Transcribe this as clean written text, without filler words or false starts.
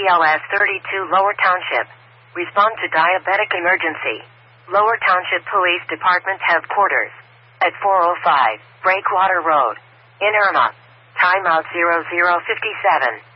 BLS 32 Lower Township. Respond to diabetic emergency. Lower Township Police Department headquarters. At 405 Breakwater Road. In Irma. Timeout 0057.